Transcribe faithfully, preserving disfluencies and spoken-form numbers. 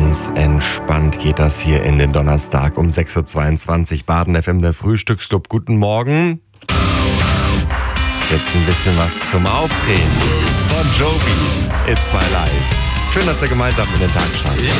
Ganz entspannt geht das hier in den Donnerstag um sechs Uhr zweiundzwanzig. Baden F M, der Frühstücksclub. Guten Morgen. Jetzt ein bisschen was zum Aufdrehen. Bon Jovi, It's My Life. Schön, dass ihr gemeinsam in den Tag startet.